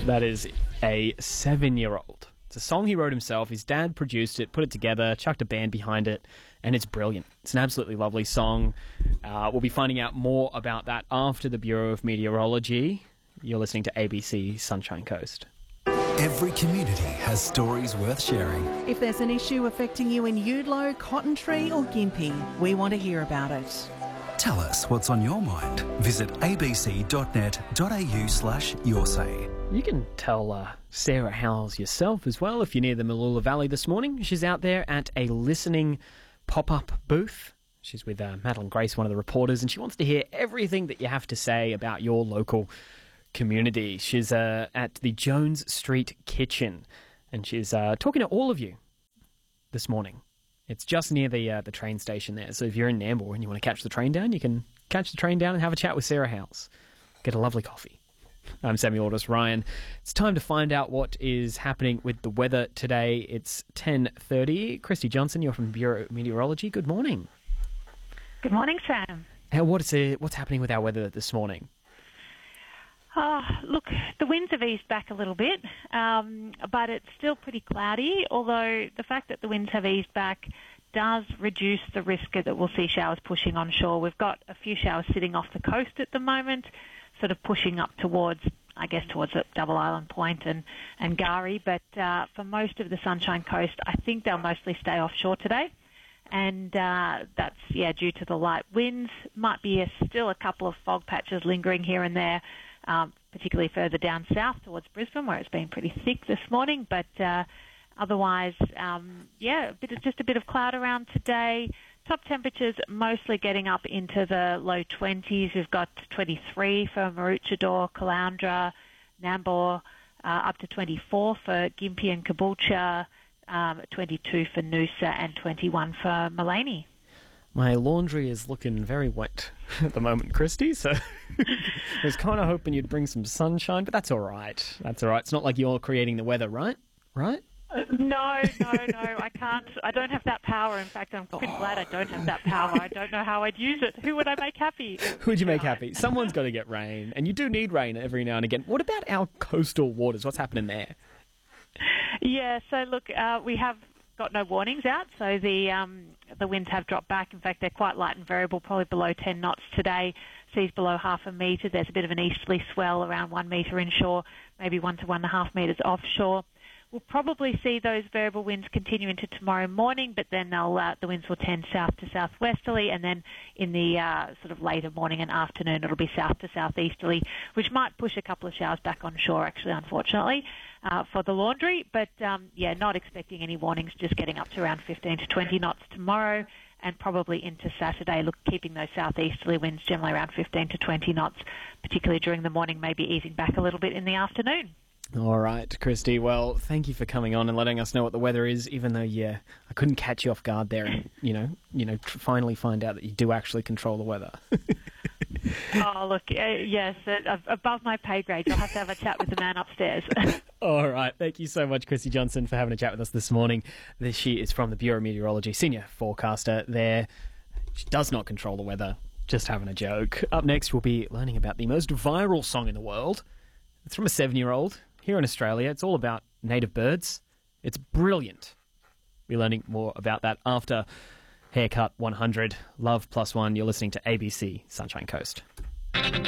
That is a 7-year-old. It's a song he wrote himself. His dad produced it, put it together, chucked a band behind it, and it's brilliant. It's an absolutely lovely song. We'll be finding out more about that after the Bureau of Meteorology. You're listening to ABC Sunshine Coast. Every community has stories worth sharing. If there's an issue affecting you in Eudlo, Cotton Tree or Gympie, we want to hear about it. Tell us what's on your mind. Visit abc.net.au/yoursay. You can tell Sarah Howells yourself as well if you're near the Mooloolah Valley this morning. She's out there at a listening pop-up booth. She's with Madeline Grace, one of the reporters, and she wants to hear everything that you have to say about your local community. She's at the Jones Street Kitchen, and she's talking to all of you this morning. It's just near the train station there, so if you're in Nambour and you want to catch the train down, you can catch the train down and have a chat with Sarah Howells. Get a lovely coffee. I'm Samuel Aldous Ryan. It's time to find out what is happening with the weather today. It's 10:30. Christy Johnson, you're from Bureau of Meteorology. Good morning. Good morning, Sam. What's happening with our weather this morning? Look, the winds have eased back a little bit, but it's still pretty cloudy, although the fact that the winds have eased back does reduce the risk that we'll see showers pushing onshore. We've got a few showers sitting off the coast at the moment, sort of pushing up towards Double Island Point and Gari, but for most of the Sunshine Coast, I think they'll mostly stay offshore today. And that's, due to the light winds. Might be still a couple of fog patches lingering here and there, particularly further down south towards Brisbane, where it's been pretty thick this morning. But otherwise, just a bit of cloud around today. Top temperatures mostly getting up into the low 20s. We've got 23 for Maroochydore, Caloundra, Nambour, up to 24 for Gympie and Caboolture, 22 for Noosa and 21 for Maleny. My laundry is looking very wet at the moment, Christy, so I was kind of hoping you'd bring some sunshine, but that's all right. That's all right. It's not like you're creating the weather, right? Right? No, I can't. I don't have that power. In fact, I'm pretty glad I don't have that power. I don't know how I'd use it. Who would I make happy? Who would you make happy? Someone's got to get rain, and you do need rain every now and again. What about our coastal waters? What's happening there? Yeah, so look, we have got no warnings out, so the winds have dropped back. In fact, they're quite light and variable, probably below 10 knots today. Seas below half a metre. There's a bit of an easterly swell around 1 metre inshore, maybe 1 to 1.5 metres offshore. We'll probably see those variable winds continue into tomorrow morning, but then the winds will tend south to southwesterly, and then in the sort of later morning and afternoon, it'll be south to southeasterly, which might push a couple of showers back on shore, actually, unfortunately, for the laundry. But, not expecting any warnings, just getting up to around 15 to 20 knots tomorrow, and probably into Saturday, keeping those southeasterly winds generally around 15 to 20 knots, particularly during the morning, maybe easing back a little bit in the afternoon. All right, Christy. Well, thank you for coming on and letting us know what the weather is, even though, I couldn't catch you off guard there and, finally find out that you do actually control the weather. Oh, look, yes, above my pay grade. You'll have to have a chat with the man upstairs. All right. Thank you so much, Christy Johnson, for having a chat with us this morning. She is from the Bureau of Meteorology, senior forecaster there. She does not control the weather. Just having a joke. Up next, we'll be learning about the most viral song in the world. It's from a 7-year-old. Here in Australia, it's all about native birds. It's brilliant. We're learning more about that after Haircut 100, Love +1. You're listening to ABC Sunshine Coast.